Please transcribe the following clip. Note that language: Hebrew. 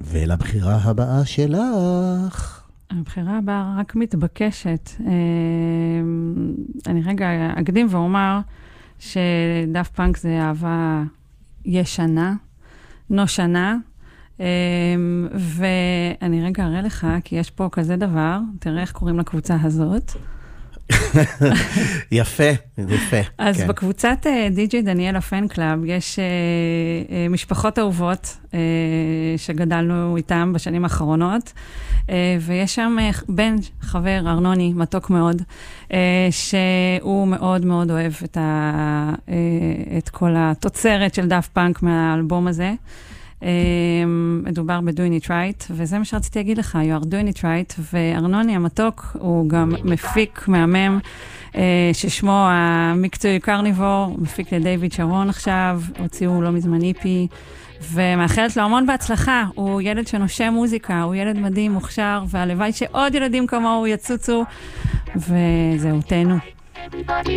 ולבחירה הבאה שלך. הבחירה הבאה רק מתבקשת. אני רגע אקדים ואומר שדף פאנק זה אהבה ישנה, נושנה, ואני רגע אראה לך, כי יש פה כזה דבר, תראה איך קוראים לקבוצה הזאת. יפה, יפה. אז בקבוצת די.ג'יי דניאלה פן קלאב יש משפחות אהובות שגדלנו איתם בשנים האחרונות, ויש שם בן חבר ארנוני, מתוק מאוד, שהוא מאוד מאוד אוהב את כל התוצרת של דף פאנק מהאלבום הזה. מדובר ב-Doing It Right, וזה מה שרציתי להגיד לך, you are doing it right, וארנוני המתוק הוא גם מפיק מהמם, ששמו המקצועי קרניבור, מפיק לדייוויד שרון עכשיו, הוציאו לא מזמן איפי, ומאחלת לו המון בהצלחה, הוא ילד שנושם מוזיקה, הוא ילד מדהים, מוכשר, והלוואי שעוד ילדים כמוהו יצוצו, וזהו, תהנו.